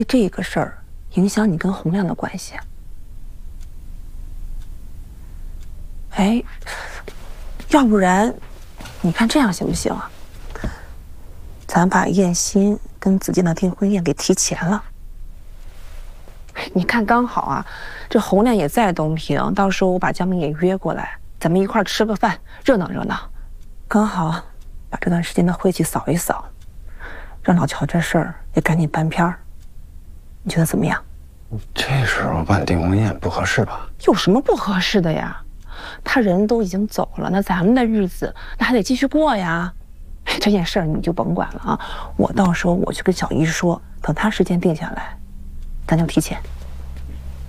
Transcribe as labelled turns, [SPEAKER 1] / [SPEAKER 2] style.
[SPEAKER 1] 这个事儿影响你跟洪亮的关系。哎，要不然，你看这样行不行啊？咱把燕欣跟子健的订婚宴给提前了。你看刚好啊，这洪亮也在东平，到时候我把江明也约过来，咱们一块儿吃个饭，热闹热闹。刚好把这段时间的晦气扫一扫，让老乔这事儿也赶紧翻篇儿。你觉得怎么样？
[SPEAKER 2] 这时候办订婚宴不合适吧？
[SPEAKER 1] 有什么不合适的呀？他人都已经走了，那咱们的日子那还得继续过呀。这件事儿你就甭管了啊，我到时候我去跟小姨说，等他时间定下来，咱就提前。